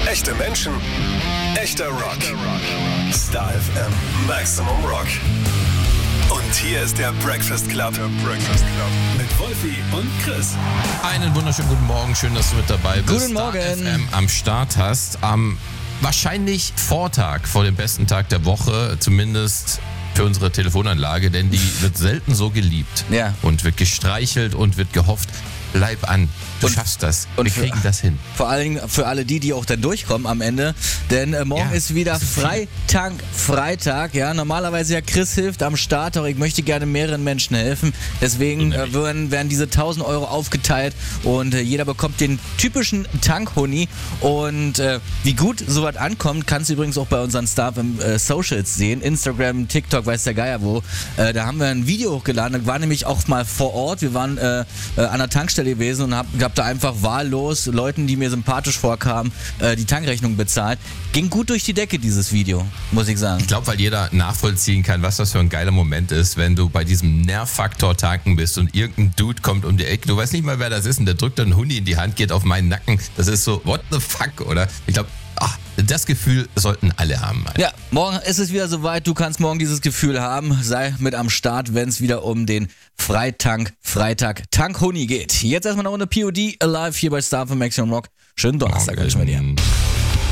Echte Menschen, echter Rock. Star FM Maximum Rock. Und hier ist der Breakfast Club. Mit Wolfi und Chris. Einen wunderschönen guten Morgen. Schön, dass du mit dabei bist. Guten Morgen. Star FM am Start hast. Am wahrscheinlich Vortag vor dem besten Tag der Woche. Zumindest für unsere Telefonanlage. Denn die wird selten so geliebt. Ja. Und wird gestreichelt und wird gehofft. Bleib an. Du schaffst das. Wir kriegen das hin. Vor allem für alle die auch dann durchkommen am Ende. Denn morgen ist wieder Freitag. Ja, normalerweise ja Chris hilft am Start, doch ich möchte gerne mehreren Menschen helfen. Deswegen werden diese 1.000 Euro aufgeteilt und jeder bekommt den typischen Tankhuni. Und wie gut sowas ankommt, kannst du übrigens auch bei unseren Star Socials sehen. Instagram, TikTok, weiß der Geier wo. Da haben wir ein Video hochgeladen. Da war nämlich auch mal vor Ort. Wir waren an der Tankstelle gewesen und hab da einfach wahllos Leuten, die mir sympathisch vorkamen, die Tankrechnung bezahlt. Ging gut durch die Decke, dieses Video, muss ich sagen. Ich glaube, weil jeder nachvollziehen kann, was das für ein geiler Moment ist, wenn du bei diesem Nervfaktor tanken bist und irgendein Dude kommt um die Ecke. Du weißt nicht mal, wer das ist und der drückt dann einen Huni in die Hand, geht auf meinen Nacken. Das ist so, what the fuck, oder? Ich glaube, das Gefühl sollten alle haben. Ja, morgen ist es wieder soweit. Du kannst morgen dieses Gefühl haben. Sei mit am Start, wenn es wieder um den Freitag Tankhuni geht. Jetzt erstmal noch eine POD Alive hier bei Star FM Maximum Rock. Schönen Donnerstag, wünsche ich mir dir.